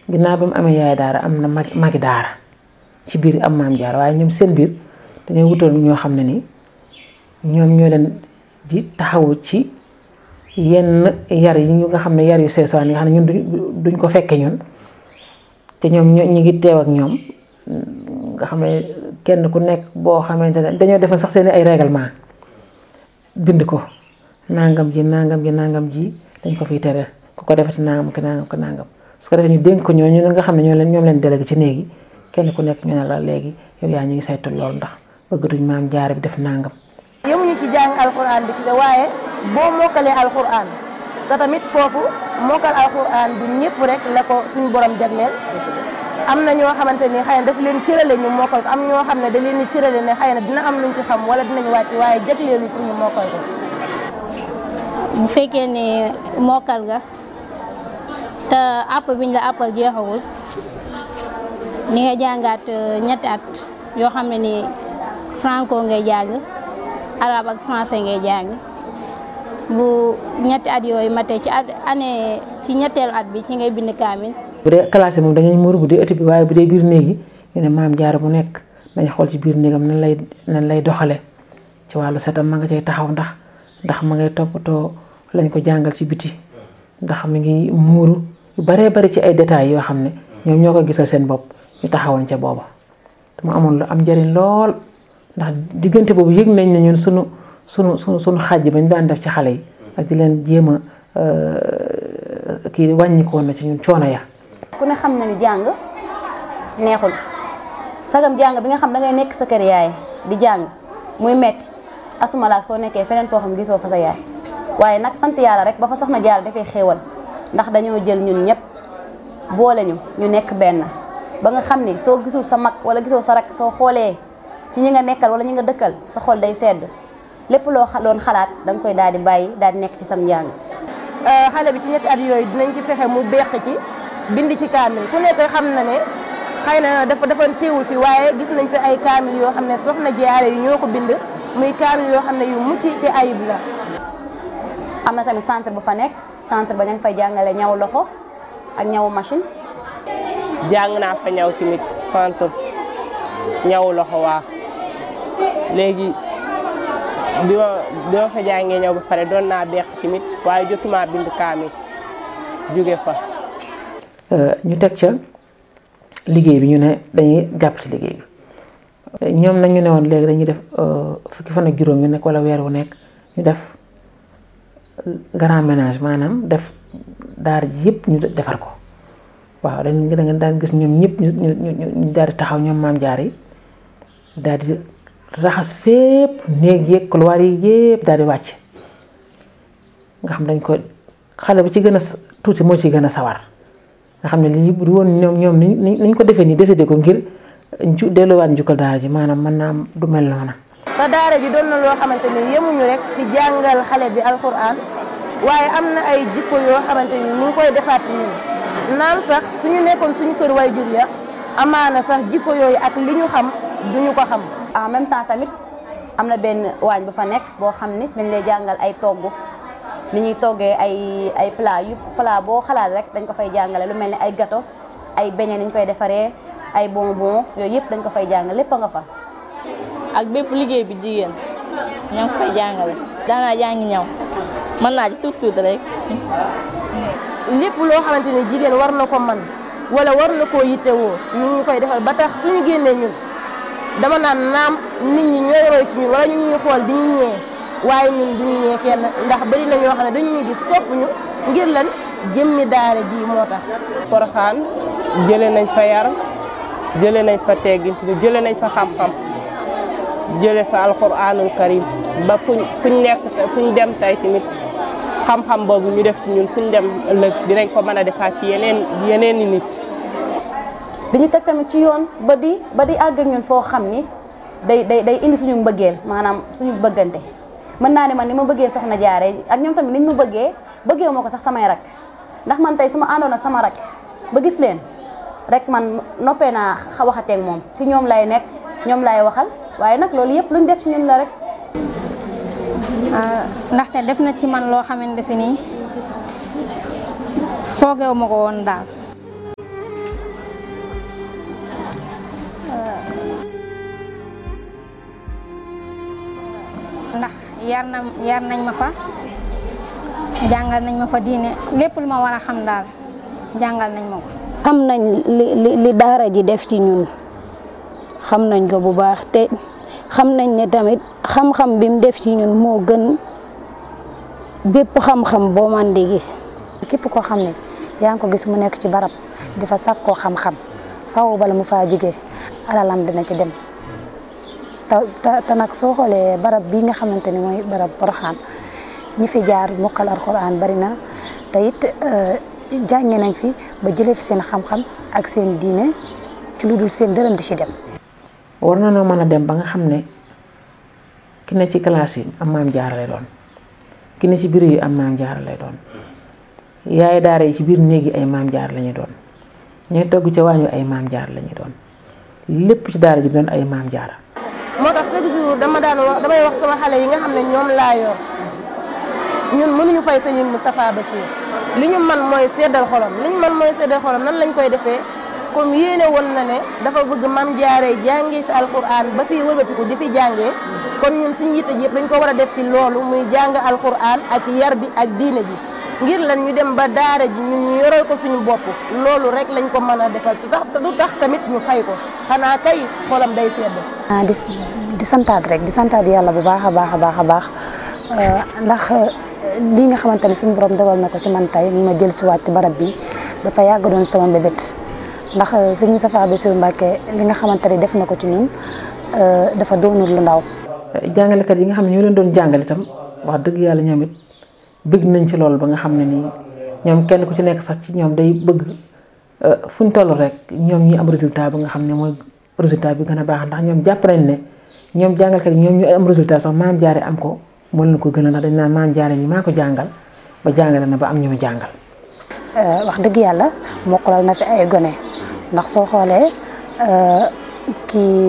ginnaaw ba mu amee yaay daara am na magi daara ci biir am maam jaar waaye ñoom seen biir dañoo wutal ñoo xam ne ni ñoom ñoo leen di taxawu ci yenn yar yi nga xam ne yar yu sew sewaan yi nga xam ne ñun duñ ko fekke ñun te ñoom ñu ngi teew ak ñoom nga xam ne kenn ku nekk boo xamante ne dañoo defal sax seen ay règlement bind ko nangam ji dañ ko fiy tere ku ko defati nangam ki nangam ki nangam su ko defee ñu dénk ko ñooñu nga xam ne ñoom leen délégué ci néegi kenn ku nekk ñu ne la léegi yow yaa ñu ngi saytu loolu ndax bëgg duñ maam jaare bi def nangam. yemuñu ci jàng alxuraan bi ci waaye boo mokkalee alxuraan te tamit foofu mokkal alxuraan du ñëpp rek la ko suñu borom jagleel am na ñoo xamante ni xëy na daf leen cërale ñu mokkal ko am ñoo xam ne da leen di cërale ne xëy na dina am luñ ci xam wala dinañ wàcc waaye jagleelu pour ñu mokkal ko. bu fekkee ne mokkal nga te àpp biñ la àppal jeexagul ni nga jàngaat ñetti at yoo xam ne ni franco ngay jàng arabe ak français ngay jàng bu ñetti at yooyu matee ci ñetteelu at bi ci ngay bind kaamil. bu dee classe moom dañuy muur bu dee ëtt bi waaye bu dee biir néegi ñu ne maam jaara bu nekk dañ xool ci biir néegam nan lay doxale ci wàllu setam ma nga cay taxaw ndax ma ngay toppatoo lañ ko jàngal ci biti ndax mi ngi muuru yu baree bari ci ay détails yoo xam ne ñoom ñoo ko gisal seen bopp ñu taxawoon ca booba te mu amoon lu am njëriñ lool ndax diggante boobu yëg nañ ne ñun sunu xaaj yi bañ daan def ci xale yi ak di leen jéem a kii wàññikoon na ci ñun coono ya. ku ne xam na ni jàng neexul sagam jàng bi nga xam da ngay nekk sa kër yaay di jàng muy metti asuma laak soo nekkee feneen foo xam gisoo fa sa yaay waaye nag sant yàlla rek ba fa soxna jaar dafay xéewal ndax dañoo jël ñun ñëpp boole ñu nekk benn ba nga xam ni soo gisul sa mag wala gisoo sa rak soo xoolee ci ñi nga nekkal wala ñi nga dëkkal sa xol day sedd lépp loo doon xalaat da nga koy daal di bàyyi daal di nekk ci sam njàng. xale bi ci ñetti at yooyu dinañ ci fexe mu beq ci bind ci kaamil ku nekk xam na ne xëy na dafa teewul fi waaye gis nañ fi ay kaamil yoo xam ne soxna jaare yi ñoo ko bind muy kaamil yoo xam ne yu mucc ci ayib la. am na tamit centre bu fa nekk centre ba ña ngi fay jàngale ñaw loxo ak ñawu machine. jàng naa fa ñaw tamit centre ñaw loxo waa léegi bi ma fa jàngee ñaw ba pare doon naa beq tamit waaye jotuma bind kaamil jóge fa. ñu teg ca liggéey bi ñu ne dañuy jàpp ci liggéey bi ñoom nag ñu ne woon léegi dañuy def fukki fan ak juróom yu nekk wala weer wu nekk ñu def grand ménage maanaam def daara ji yëpp ñu defar ko waaw da nga daan gis ñoom ñëpp ñu daal di taxaw ñoom maam jaar yi daal di raxas fépp néeg yeeg couloir yi yëpp daal di wàcc nga xam dañ ko xale bu ci gën a tuuti moo ci gën a sawar nga xam ne lii bu woon ñoom niñ ko defee nii décidé ko ngir delluwaat njukkal daara ji maanaam mën naa du mel noona. te daara ji doon na loo xamante ni yemuñu rek ci jàngal xale bi alxuraan waaye am na ay jikko yoo xamante ni ñu ngi koy defaat ci ñun naam sax suñu nekkoon suñu kër waajur ya amaana sax jikko yooyu ak li ñu xam duñu ko xam. en même temps tamit am na benn waañ bu fa nekk boo xam ni dañ lay jàngal ay togg ni ñuy toggee ay plat boo xalaat rek dañ ko fay jàngale lu mel ni ay gâteau ay beignet niñ koy defaree ay bonbon yooyu yëpp dañ ko fay jàngale lépp a nga fa. ak bépp liggéey bi jigéen ña ngi fay jàngale daanaa jàngi ñaw mën naa ci tuuti rek. lépp loo xamante ni jigéen war na ko man wala war na koo yittewoo ñu ngi koy defal ba tax suñu génnee ñun dama naan naam nit ñi ñooy roy ci ñun wala ñu ñuy xool di ñu ñee waaye ñun duñu ñee kenn ndax bari na ñoo xam ne dañu ñuy gis sopp ñu ngir lan jëmmi daara ji moo tax. Porokhane jëlee nañ fa yar jëlee nañ fa teggin jëlee nañ fa xam-xam jëlee fa alxuraanul karim ba fuñ nekk fuñ dem tey tamit xam-xam boobu ñu def ci ñun fuñ dem ëllëg dinañ ko mën a defaat ci yeneen i nit. dañu teg tamit ci yoon ba di àgg ak ñun foo xam ni day indi suñu mbëggeel maanaam suñu bëggante mën naa ne man ni ma bëggee soxna jaare ak ñoom tamit niñ ma bëggee ma ko sax samay rak ndax man tey su ma àndoon ak sama rak ba gis leen rek man noppee naa waxateeg moom si ñoom lay nekk ñoom lay waxal waaye nag loolu yëpp luñ def ci ñun la rek. ndaxte def na ci man loo xamante si nii foogeewu ma ko woon daal yar nañ ma fa jàngal nañ ma fa diine lépp lu ma war a xam daal jàngal nañ ma ko. xam nañ li daara ji def ci ñun xam nañ ko bu baax te xam nañ ne tamit xam-xam bi mu def ci ñun moo gën bépp xam-xam boo man di gis. képp koo xam ne yaa ngi ko gis mu nekk ci barab di fa sàkkoo xam-xam faaw bala mu faa jógee alalam dina ci dem te nag soo xoolee barab bii nga xamante ni mooy barab Porokhane ñi fi jaar mokkal alxuraan bari na te it jànge nañ fi ba jëlee fi seen xam-xam ak seen diine ci lu dul seen dërëm di ci dem. war na noo mën a dem ba nga xam ne ki ne ci classe yi am maam jaara lay doon ki ne ci biir yi am maam jaara lay doon yaay daara yi ci biir néeg yi ay maam jaara la ñuy doon ñooy togg ca waañu ay maam jaara la ñuy doon lépp ci daara ji doon ay maam jaara. moo tax chaque jour damay wax sama xale yi nga xam ne ñoom laa yor ñun mënuñu fay sëñ Moustapha Bachir li ñu man mooy seddal xolam nan lañ koy defee comme yéene woon na ne dafa bëgg maam jaaree jàngee fi alquran ba fii wëlbatiku di fi jàngee kon ñun suñu yitte ji yëpp dañ ko war a def ci loolu muy jàng alquran ak yar bi ak diine ji ngir lan ñu dem ba daara ji ñun ñu yoral ko suñu bopp loolu rek lañ ko mën a defal te du tax tamit ñu fay ko xanaa kay xolam day sedd. di santaat rek di santaat yàlla bu baax a baax ndax lii nga xamante ne suñu borom dogal na ko ci man tey ma jël si waat ci barab bi dafa yàgg doon sama mbébét ndax sëñ Moustapha Bassirou Mbacké li nga xamante ne def na ko ci ñun dafa doonul lu ndaw. jàngalekat yi nga xam ne ñoo leen doon jàngale itam wax dëgg yàlla ñoom it bëgg nañ ci loolu ba nga xam ne nii ñoom kenn ku ci nekk sax ci ñoom day bëgg fu ñu toll rek ñoom ñi am résultat ba nga xam ne mooy résultat bi gën a baax ndax ñoom jàpp nañ ne ñoom jàngalkat yi ñoom ñu am résultat sax maam jaare am ko moo leen ko gën a ndax dañ naan maam jaare ñi maa ko jàngal ba jàngale na ba am ñu mu jàngal. wax dëgg yàlla mokkalal na fi ay gone ndax soo xoolee kii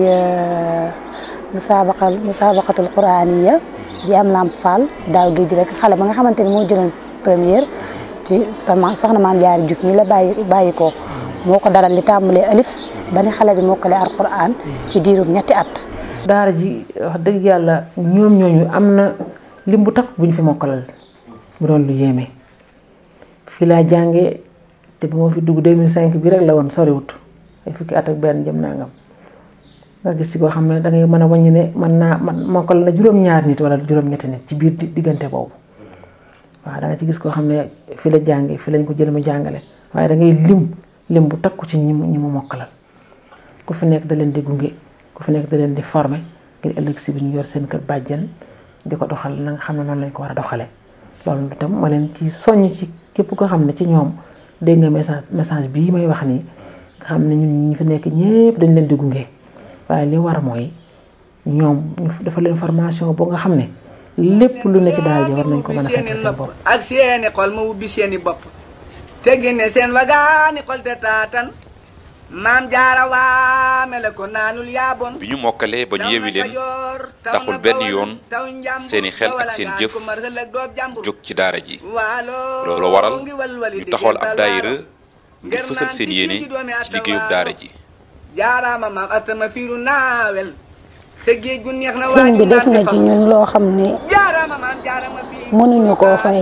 musabaqatul quraaniya bi am Lamp Fall daaw géej rek xale ba nga xamante ni moo jëloon première ci soxna maam jaare Juuf mi la bàyyi ko moo ko dalal li tàmbalee alif ba ni xale bi mokkale alquran ci diirum ñetti at. daara ji wax dëgg yàlla ñoom ñooñu am na lim bu takk bu ñu fi mokkalal mu doon lu yéeme fii laa jàngee te bu ma fi dugg 2005 bi rek la woon soriwut ay fukki at ak benn jëm nangam nga gis ci koo xam ne da ngay mën a wàññi ne man mokkal na juróom-ñaar nit wala juróom-ñetti nit ci biir diggante boobu waaw da nga ci gis koo xam ne fii la jàngee fii lañ ko jël mu jàngale waaye da ngay lim bu takku ci ñi mu mokkalal ku fi nekk da leen di gunge ku fi nekk da leen di former ngir ëllëg si bi ñu yor seen kër bàjjen di ko doxal na nga xam ne noonu lañ ko war a doxalee loolu itam ma leen ci soññ ci képp koo xam ne ci ñoom dégg nga message bii may wax nii nga xam ne ñun ñi fi nekk ñëpp dañ leen di gunge waaye li war mooy ñoom ñu defal leen formation boo nga xam ne lépp lu ne ci daara ji war nañ ko mën a fekk seen bopp ak seeni xol ma ubbi seeni bopp te génne seen wagaani xol te taatan maam jaara waamele ko naanul yaabon bi ñu mokkalee ba ñu yewi leen taxul benn yoon seeni xel ak seen jëf jóg ci daara ji loolu waral ñu taxawal ab daayira ngir fësal seen yéene ci liggéeyub daara ji jaaraama maam atama fiiru naawel sa géej gu neex na sëñ bi def na ci ñun loo xam ne mënuñu koo fay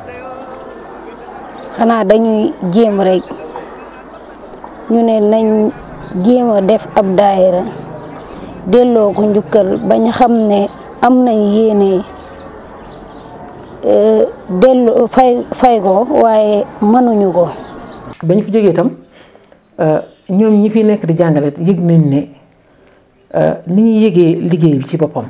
xanaa dañuy jéem rek ñu ne nañ jéem a def ab daayira delloo ko njukkal bañ xam ne am nañ yéene delloo fay ko waaye mënuñu ko. bañ fi jógee itam ñoom ñi fi nekk di jàngale yëg nañ ne ni ñuy yëgee liggéey bi ci boppam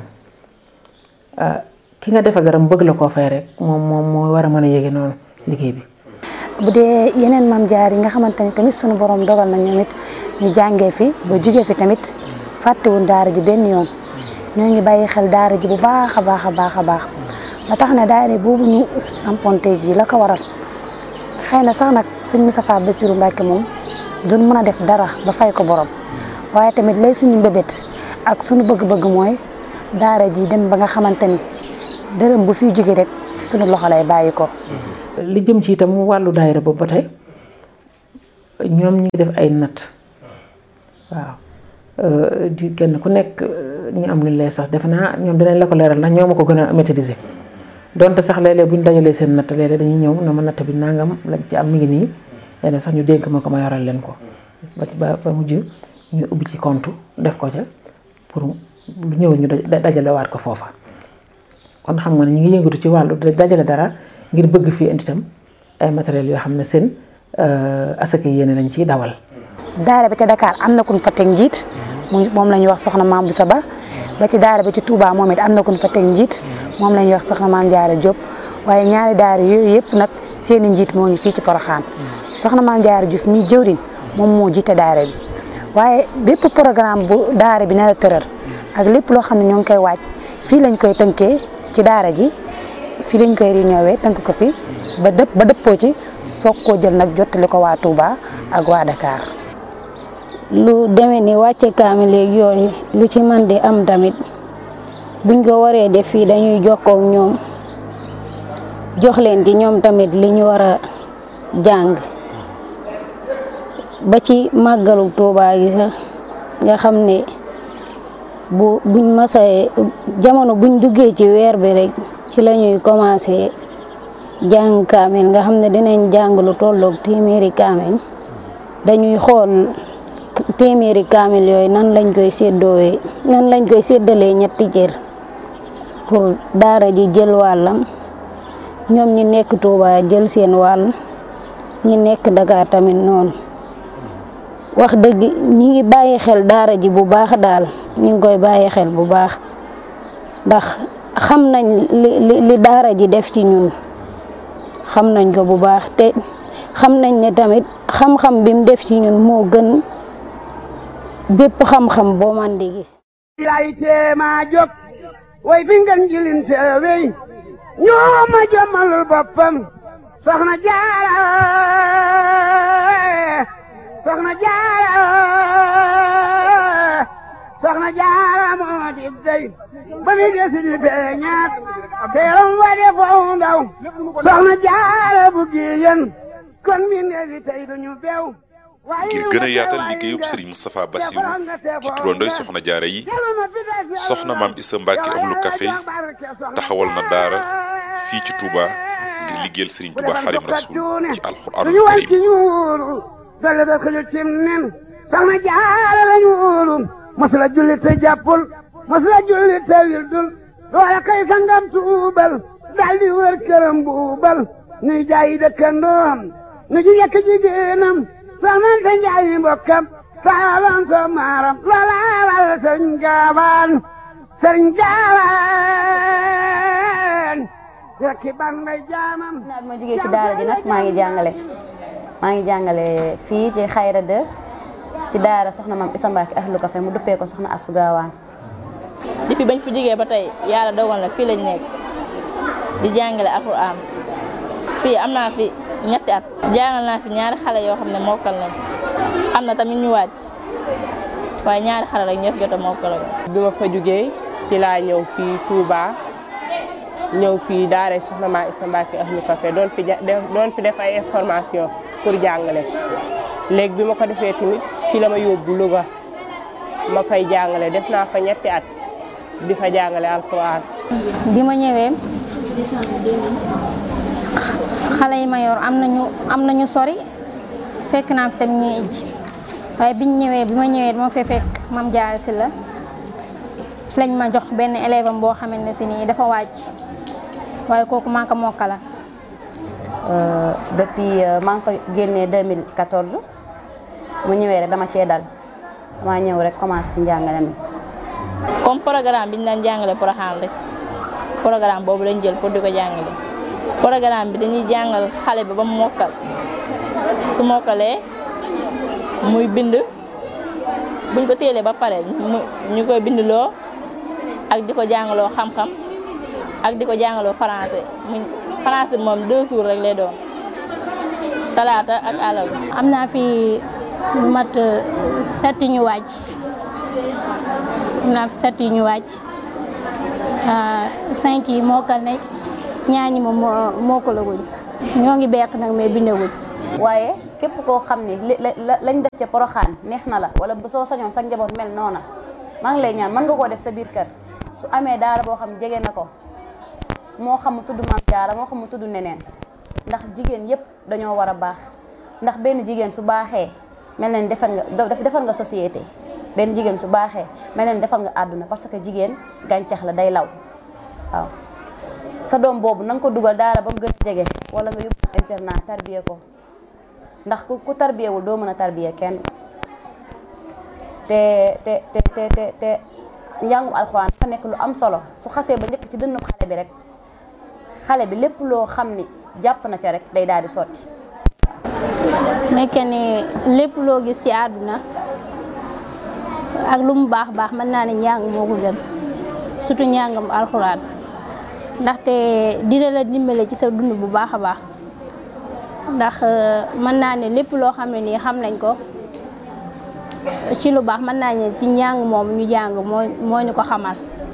ki nga defa garam bëgg la koo fay rek moom moo war a mën a yëge noonu liggéey bi. bu dee yeneen maam jaar yi nga xamante ni tamit sunu borom dogal na ñoom it ñu jàngee fi ba jugee fi tamit fàttewuñ daara ji benn yoon ñoo ngi bàyyi xel daara ji bu baax a baax ba tax na daara boobu ñu samponte ji la ko waral xëy na sax nag sëñ Moustapha Bassirou Mbacké moom duñ mën a def dara ba fay ko borom waaye tamit lay suñu mbébét ak suñu bëgg-bëgg mooy daara ji dem ba nga xamante ni dërëm bu fiy jóge rek suñu loxo lay bàyyi ko. li jëm ci itam wàllu daayira boobu ba tey ñoom ñu ngi def ay natt waaw di kenn ku nekk ñu am lu lay sax defe naa ñoom dinañ la ko leeral ndax ñoo ma ko gën a maîtriser donte sax léeg-léeg bu ñu dajalee seen natt léeg-léeg dañuy ñëw na ma natt bi nangam lañ ci am mi ngi nii léeg-léeg sax ñu dénk ma ko ma yoral leen ko ba mujj ñu ubbi ci compte def ko ca pour lu ñëw ñu dajalewaat ko foofa kon xam nga ne ñu ngi yëngatu ci wàllu dajale dara ngir bëgg fii indi itam ay matériels yoo xam ne seen asaka yéene lañ ciy dawal. daara bi ca Dakar am na ku ñu fa teg njiit moom la ñuy wax soxna Maam Boussa Ba ba ci daara bi ci Touba moom it am na ku ñu fa teg njiit moom la ñuy wax soxna Maam Jaara Diop waaye ñaari daara yooyu yëpp nag seen i njiit moo ñu fii ci Porokhane soxna Maam Jaara Diouf mi jëwriñ moom moo jiite daara bi waaye bépp programme bu daara bi nar a tëral ak lépp loo xam ne ñoo ngi koy waaj fii lañ koy tënkee ci daara ji fii lañ koy réunion tënk ko fi ba dëppoo ci soog koo jël nag jottali ko waa Touba ak waa Dakar. lu demee ni wàcce kaamil léegi yooyu lu ci man di am tamit buñ ko waree def fii dañuy jokkoo ak ñoom jox leen ci ñoom tamit li ñu war a jàng ba ci màggalu Touba gi sax nga xam ne buñ masee jamono buñ duggee ci weer bi rek ci la ñuy commencé jàng kaamil nga xam ne dinañ jàng lu tolloog téeméeri kaamil dañuy xool téeméeri kaamil yooyu nan lañ koy séddalee ñetti cër pour daara ji jël wàllam ñoom ñi nekk Touba jël seen wàll ñi nekk Dakar tamit noonu wax dëgg ñi ngi bàyyi xel daara ji bu baax daal ñi ngi koy bàyyi xel bu baax ndax xam nañ li daara ji def ci ñun xam nañ ko bu baax te xam nañ ne tamit xam-xam bi mu def ci ñun moo gën bépp xam-xam boo man di gis lay teema jóg way fi ngeen jilin seewey ñoo ma jommalul boppam soxna Jaara moo di dey ba mi desi di feeñaat teeram wa de foofu ndaw soxna Jaara bu giyen kon mi neefi tey duñu beew ngir gën a yaatal liggéeyub Serigne Moustapha Bassirou ci turandoy soxna jaara yi soxna maam Issa Mbacke Ahlu Café taxawal na daara fii ci Touba ngir liggéeyal Serigne Touba Xaadimu Rasuul ci alxuraanul karim dale da xëju cim nen soxna jaara lañu wóolu masula julli te jàppul masula julli te wildul loola kay sangam tuubal daldi wër këram buubal nuy jaayi dëkkandoom nu ji yekk jigéenam soxnante njaayi mbokkam saalan so maaram loola wal sëriñ gaawaan rekki ban may jaamam naa bi ma jógee ci daara ji nag maa ngi jàngale fii ci Xayra 2 ci daara soxna maam Issa Mbacke Ahlu Café mu duppee ko soxna Astou Gawane. depuis bañ fi jógee ba tey yàlla dogal na fii lañ nekk di jàngale alxuraan fii am naa fi ñetti at jàngal naa fi ñaari xale yoo xam ne mokkal nañ am na tamit ñu wàcc waaye ñaari xale rek ñoo fi jot a mokkal. bi ma fa jógee ci laa ñëw fii Touba ñëw fii daara soxna maam Issa Mbacke Ahlu Café doon fi def ay information pour jàngale léegi bi ma ko defee tamit fi la ma yóbbu Louga ma fay jàngale def naa fa ñetti at di fa jàngale alxuraan. bi ma ñëwee xale yi ma yor am nañu sori fekk naa fi tamit ñuy ijj waaye bi ma ñëwee dama fee fekk Mame Diarra Sylla ci lañ ma jox benn élève am boo xamante ne si nii dafa wàcc waaye kooku maa ko mokkala. Depuis maa ngi fa génnee 2014 mu ñëwee rek dama cee dal dama ñëw rek commencé ci njàngale mi. comme programme bi ñu daan jàngale Porokhane rek programme boobu lañ jël pour di ko jàngale programme bi dañuy jàngal xale bi ba mu mokkal su mokkalee muy bind buñ ko téelee ba pare ñu koy bindloo ak di ko jàngaloo xam-xam ak di ko jàngaloo français français moom 2 jours rek lay doon talaata ak àllarba. am naa fi mat 7 ñu wàcc am naa fi 7 yi ñu wàcc 5 yi mokkal nañ ñaar ñi moom mokkalaguñ ñoo ngi beq nag mais bindaguñ. waaye képp koo xam ni lañ def ca Poroxaan neex na la wala soo sañoon sa njaboot mel noona maa ngi lay ñaan mën nga koo def sa biir kër su amee daara boo xam jege na ko moo xam mu tudd Maam Jaara moo xam mu tudd neneen ndax jigéen yépp dañoo war a baax ndax benn jigéen su baaxee mel na ni defar nga société benn jigéen su baaxee mel na ni defar nga àdduna parce que jigéen gàncax la day law waaw sa doom boobu na nga ko dugal daara ba mu gën a jege wala nga yóbbu internat tarbiye ko ndax ku tarbiyewul doo mën a tarbiye kenn te njàngum alxuraan dafa nekk lu am solo su xasee ba njëkk ci dënnu xale bi rek xale bi lépp loo xam ni jàpp na ca rek day daal di sotti. nekk ni lépp loo gis ci àdduna ak lu mu baax baax mën naa ne njàng moo ko gën surtout njàngam alxuraan ndaxte dina la dimbale ci sa dund bu baax a baax ndax mën naa ne lépp loo xam ne nii xam nañ ko ci lu baax mën naa ne ci njàng moom ñu jàng moo ñu ko xamal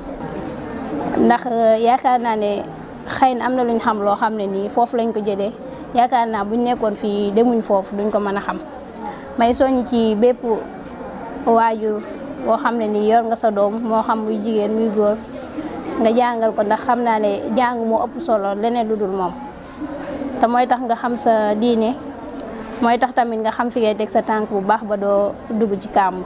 ndax yaakaar naa ne xëy na am na luñ xam loo xam ne nii foofu lañ ko jëlee yaakaar naa buñ nekkoon fii demuñ foofu duñ ko mën a xam may soññ ci bépp waajur boo xam ne nii yor nga sa doom moo xam muy jigéen muy góor nga jàngal ko ndax xam naa ne jàng moo ëpp solo leneen lu dul moom te mooy tax nga xam sa diine mooy tax tamit nga xam fi ngay teg sa tànk bu baax ba doo dugg ci kàmb.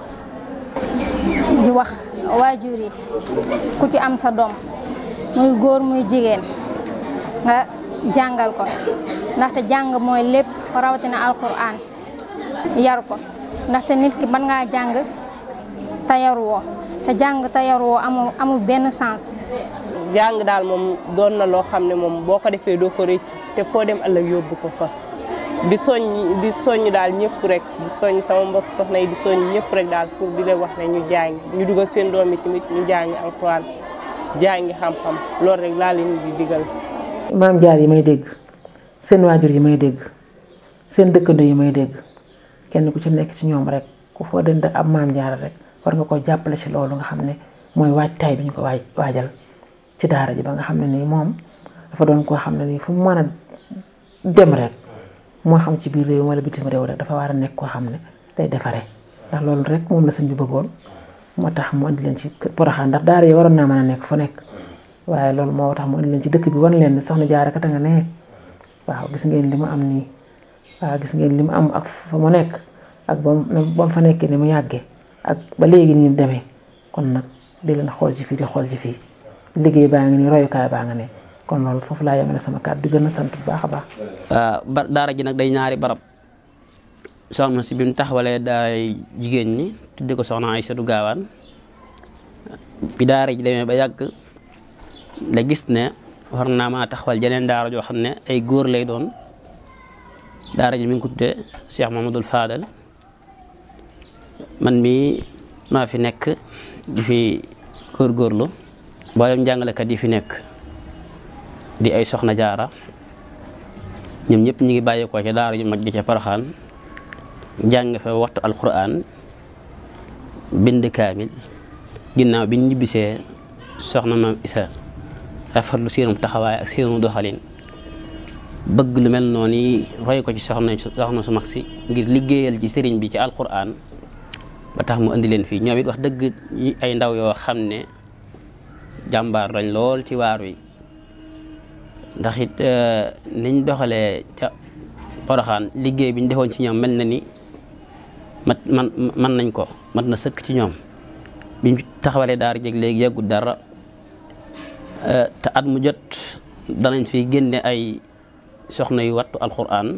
di wax waajur yi ku ci am sa doom muy góor muy jigéen nga jàngal ko ndaxte jàng mooy lépp rawatina alquran yar ko ndaxte nit ki mën ngaa jàng te yaruwoo te jàng te yaruwoo amul benn sens. jàng daal moom doon na loo xam ne moom boo ko defee doo ko rëccu te foo dem ëllëg yóbbu ko fa di soññ daal ñëpp rek di soññ sama mbokk soxna yi di soññ ñëpp rek daal pour di leen wax ne ñu jàng ñu dugal seen doom yi tamit ñu jàngi alxuraan jàngi xam-xam loolu rek laa leen di digal. maam jaar yi may dégg seen waajur yi may dégg seen dëkkandoo yi may dégg kenn ku ci nekk ci ñoom rek ku foo dënd ab maam jaar rek war nga ko jàppale ci loolu nga xam ne mooy waajtaay bi ñu ko waajal ci daara ji ba nga xam ne nii moom dafa doon koo xam ne nii fu mu mën a dem rek moo xam ci biir réew wala bitim réew rek dafa war a nekk koo xam ne day defaree ndax loolu rek moom la sëñ bi bëggoon moo tax mu andi leen ci Poroxaan ndax daara yi waroon naa mën a nekk fu nekk waaye loolu moo tax mu andi leen ci dëkk bi wan leen ne soxna Jaara kat a nga ne waaw gis ngeen li mu am nii waaw gis ngeen li mu am ak fa mu nekk ak ba mu fa nekkee ni mu yàggee ak ba léegi nii demee kon nag di leen xool ci fii di xool ci fii liggéey baa ngi nii royukaay baa nga ne kon loolu foofu laa yemale sama kàddu di gën a sant bu baax a baax. daara ji nag day ñaari barab soxna si bi mu taxawalee daay jigéen ñi tudde ko soxna Aysatu Gaawaan bi daara ji demee ba yàgg la gis ne war naa maa taxawal jeneen daara joo xam ne ay góor lay doon daara ji mi ngi ko tudde Cheikh Mamadou Fadal man mii maa fi nekk di fi góorgóorlu mboolem jàngalekat yi fi nekk di ay soxna jaara ñoom ñëpp ñu ngi bàyyeekoo ca daara ju mag ji ca Poroxaan jàng fa waxtu alquran bind kaamil ginnaaw bi ñu ñibbisee soxna maam Isa rafetlu seenum taxawaay ak seenu doxalin bëgg lu mel noonu yi roy ko ci soxna su mag si ngir liggéeyal ci sëriñ bi ci alquran ba tax mu indi leen fii ñoom it wax dëgg ay ndaw yoo xam ne jàmbaar lañ lool ci waar wi ndax it niñ doxalee ca Poroxaan liggéey bi ñu defoon ci ñoom mel na ni man nañ ko mat na sëkk ci ñoom biñ taxawalee daara jeg léegi yàggut dara te at mu jot danañ fi génne ay soxna yu wattu alquran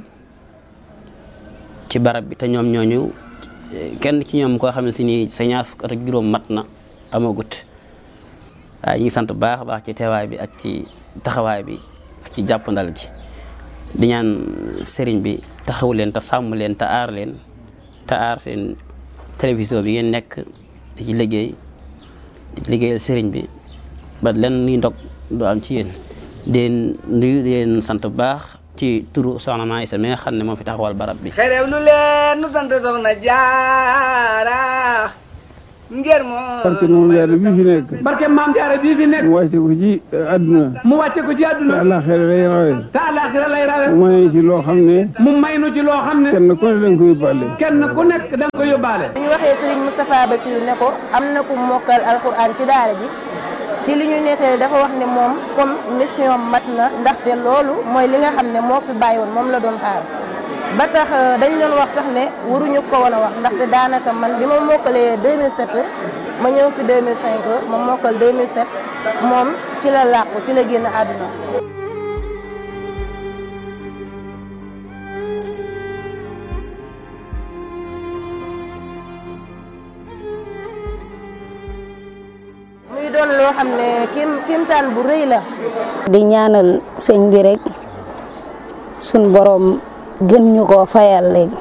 ci barab bi te ñoom ñooñu kenn ci ñoom koo xam ne si ni sa ñaar fukk at ak juróom mat na amagut waaye ñu ngi sant bu baax a baax ci teewaay bi ak ci taxawaay bi ak ci jàppandal gi di ñaan sëriñ bi taxawu leen te sàmm leen te aar leen te aar seen télévision bi ngeen nekk di ci liggéeyal sëriñ bi ba len nuy ndog doo am ci yéen den nuyu leen sant bu baax ci turu soxna Maam Isa mi nga xam ne moo fi taxawal barab bi xerew lu leen nu sant soxna Jaara ngir moo barke moom jaara bii fi nekk barke maam jaara bii fi nekk mu wàcce ko ci àdduna mu wàcce ko ci àdduna te àllaaxira lay rawe te àllaaxira lay rawe mu may ci loo xam ne mu may nu ci loo xam ne kenn ku ne da nga ko yóbbaale kenn ku nekk da nga ko yóbbaale bu ñu waxee Serigne Moustapha Bassirou ne ko am na ku mokkal alxuraan ci daara ji ci li ñu nettali dafa wax ne moom comme mission mat na ndaxte loolu mooy li nga xam ne moo fi bàyyi woon moom la doon xaar ba tax dañ doon wax sax ne waruñu ko woon a wax ndaxte daanaka man bi ma mokkalee 2007 ma ñëw fi 2005 ma mokkal 2007 moom ci la làqu ci la génn àdduna. muy doon loo xam ne kimtaan bu rëy la. di ñaanal sëñ bi rek sun borom gën ñu koo fayal léegi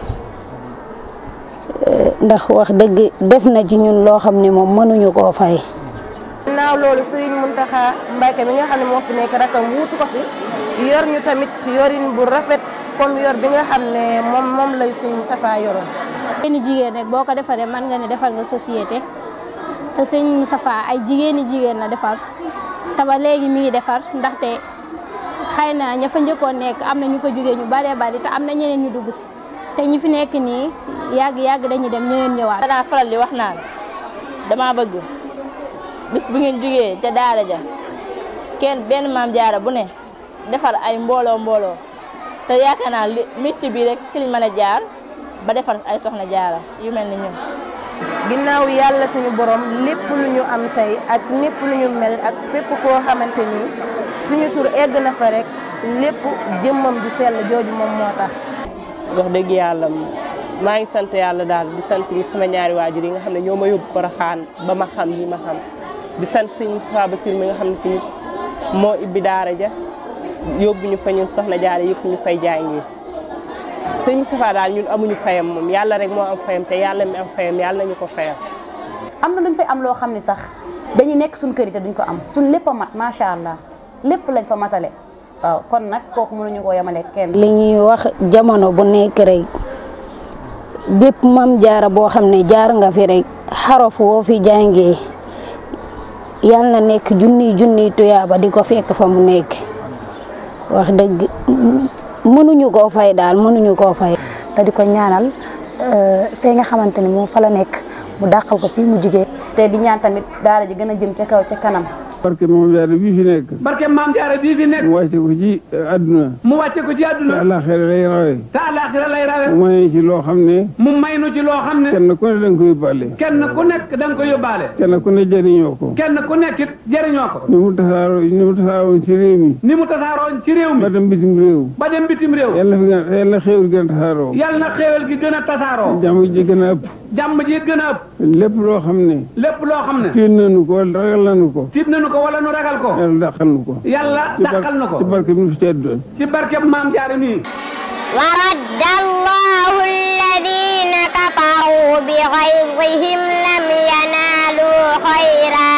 ndax wax dëgg def na ci ñun loo xam ne moom mënuñu koo fay. naaw loolu Serigne Mountakha Mbacké mi nga xam ne moo fi nekk rakam wuutu ko fi yor ñu tamit yorin bu rafet comme yor bi nga xam ne moom lay Serigne Moustapha yoroon. jigéeni jigéen rek boo ko defaree mën nga ne defal nga société te Serigne Moustapha ay jigéen la defar te ba léegi mi ngi defar ndaxte xëy na ña fa njëkkoon nekk am na ñu fa jógee ñu baree bari te am na ñeneen ñu dugg si te ñi fi nekk nii yàgg dañuy dem ñeneen ñëwaat. danaa faral di wax naan dama bëgg bis bu ngeen jógee ca daara ja benn maam jaara bu ne defar ay mbooloo te yaakaar naa métier bi rek ci liñ mën a jaar ba defar ay soxna jaara yu mel ni ñun. ginnaaw yàlla suñu borom lépp lu ñu am tey ak lépp lu ñu mel ak fépp foo xamante ni suñu tur egg na fa rek lépp jëmmam ju sell jooju moom moo tax. wax dëgg yàlla maa ngi sant yàlla daal di sant sama ñaari waajur yi nga xam ne ñoo ma yóbbu Porokhane ba ma xam yi ma xam di sant sëñ Moustapha Bassirou mi nga xam ne tamit moo ibbi daara ja yóbbu ñu fa ñun soxna jaara yëpp ñu fay jàngi sëñ Moustapha daal ñun amuñu fayam moom yàlla rek moo am fayam te yàlla mi am fayam yàlla nañu ko fayam. am na luñ fay am loo xam ne sax dañuy nekk suñ kër yi te duñ ko am suñ lépp a mat macha allah lépp lañ fa matale waaw kon nag kooku mënuñu koo yemale kenn. li ñuy wax jamono bu nekk rek bépp mam jaara boo xam ne jaar nga fi rek xaraf woo fi jàngee yàlla na nekk junniy tuyaaba di ko fekk fa mu nekk wax dëgg mënuñu koo fay daal mënuñu koo fay. te di ko ñaanal fee nga xamante ne moom fa la nekk mu dàqal ko fii mu jigee te di ñaan tamit daara ji gën a jëm ca kaw ca kanam. barke moom jaara bii fi nekk barke maam jaara bii fi nekk mu wàcce ko ci àdduna mu wàcce ko ci àdduna te àllaaxira lay rawe te àllaaxira lay rawe mu may ci loo xam ne mu may nu ci loo xam ne kenn ku ne da nga ko yóbbaale kenn ku nekk da nga ko yóbbaale kenn ku ne jëriñoo ko kenn ku nekk it jëriñoo ko ni mu tasaaroon ci réew mi ni mu tasaaroon ci réew mi ba dem bitim réew yàlla na xéewal gën a tasaaroo yàlla na xéewal gi gën a tasaaroo jàmm ji gën a ëpp jàmm ji gën a ëpp lépp loo xam ne tiit nañu ko wala ragal nañu ko tiit nañu ko wala nu ragal ko yàlla dàqal nu ko yàlla dàqal nu ko ci barke bi nu fi teddoon ci barke maam jaara nii wa radda allahu alladina kafaru bi ghayzihim lam yanalu khayra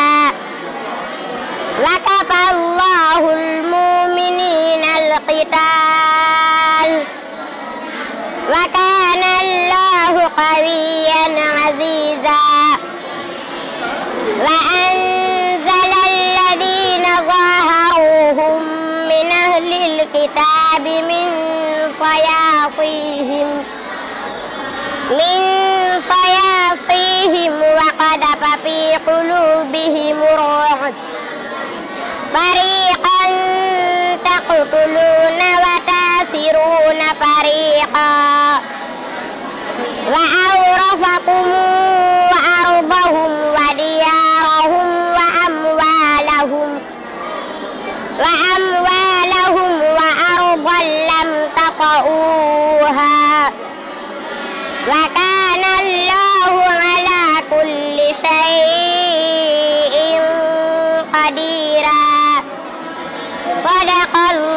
wa kafa allahu almu'minina alqital wa kana allahu qawiyyan aziza wa anzala alladina zaharuhum min ahli alkitabi min صياصيهم وقذف في قلوبهم الرعب فريقا تقتلون وتاسرون فريقا وأورثكم أرضهم وديارهم وأموالهم وأرضا لم تطئوها وكان الله على كل شيء قديرا صدق الله